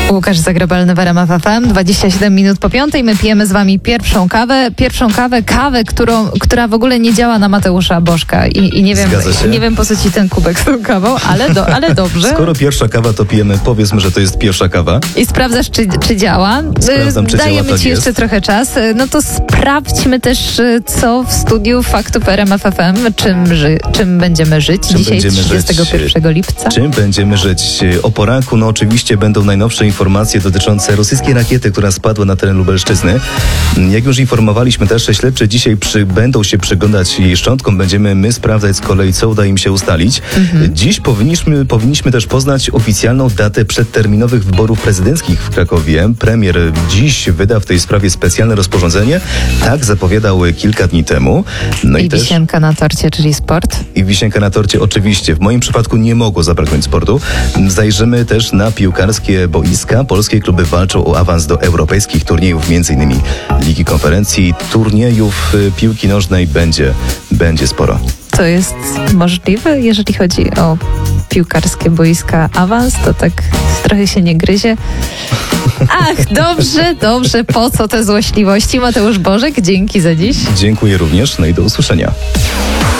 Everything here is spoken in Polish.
Łukasz Zagrabalny w RMF FM, 27 minut po 5. My pijemy z wami pierwszą kawę, która w ogóle nie działa na Mateusza Bożka i nie wiem po co ci ten kubek z tą kawą, ale dobrze. Skoro pierwsza kawa, to pijemy, powiedzmy, że to jest pierwsza kawa. I sprawdzasz, czy działa. Sprawdzam, czy Dajemy działa, tak ci jest. jeszcze trochę czas. No to sprawdźmy też, co w studiu Faktów RMF FM, czym będziemy żyć dzisiaj, 31 lipca. Czym będziemy żyć? O poranku, no oczywiście będą najnowsze informacje dotyczące rosyjskiej rakiety, która spadła na teren Lubelszczyzny. Jak już informowaliśmy też, śledczy dzisiaj będą się przyglądać jej szczątkom. Będziemy my sprawdzać z kolei, co uda im się ustalić. Dziś powinniśmy też poznać oficjalną datę przedterminowych wyborów prezydenckich w Krakowie. Premier dziś wyda w tej sprawie specjalne rozporządzenie. Tak zapowiadał kilka dni temu. No I wisienka na torcie, czyli sport. I wisienka na torcie oczywiście. W moim przypadku nie mogło zabraknąć sportu. Zajrzymy też na piłkarskie boiska. Polskie kluby walczą o awans do europejskich turniejów, m.in. Ligi Konferencji, turniejów piłki nożnej będzie sporo. To jest możliwe, jeżeli chodzi o piłkarskie boiska awans, to tak trochę się nie gryzie. Ach, dobrze, po co te złośliwości? Mateusz Bożek, dzięki za dziś. Dziękuję również, no i do usłyszenia.